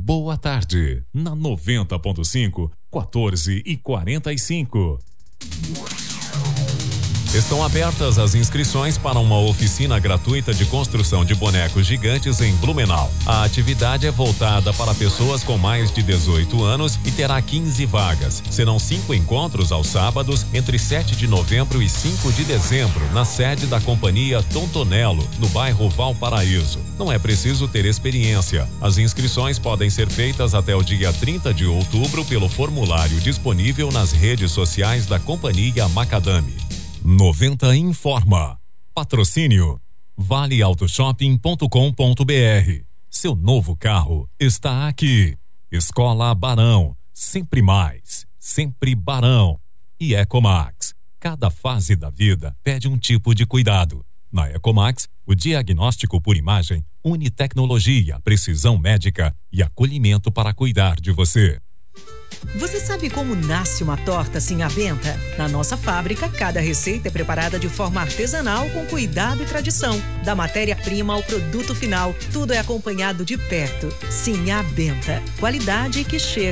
Boa tarde, na 90.5, 14h45. Estão abertas as inscrições para uma oficina gratuita de construção de bonecos gigantes em Blumenau. A atividade é voltada para pessoas com mais de 18 anos e terá 15 vagas. Serão 5 encontros aos sábados, entre 7 de novembro e 5 de dezembro, na sede da companhia Tontonello, no bairro Valparaíso. Não é preciso ter experiência. As inscrições podem ser feitas até o dia 30 de outubro pelo formulário disponível nas redes sociais da companhia Macadame. 90 informa. Patrocínio valeautoshopping.com.br. Seu novo carro está aqui. Escola Barão, sempre mais, sempre Barão. E Ecomax. Cada fase da vida pede um tipo de cuidado. Na Ecomax, o diagnóstico por imagem une tecnologia, precisão médica e acolhimento para cuidar de você. Você sabe como nasce uma torta Sinhá Benta? Na nossa fábrica, cada receita é preparada de forma artesanal, com cuidado e tradição. Da matéria-prima ao produto final, tudo é acompanhado de perto. Sinhá Benta, qualidade que chega.